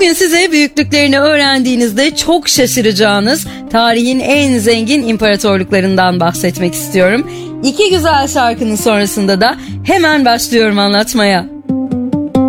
Bugün size büyüklüklerini öğrendiğinizde çok şaşıracağınız tarihin en zengin imparatorluklarından bahsetmek istiyorum. İki güzel şarkının sonrasında da hemen başlıyorum anlatmaya.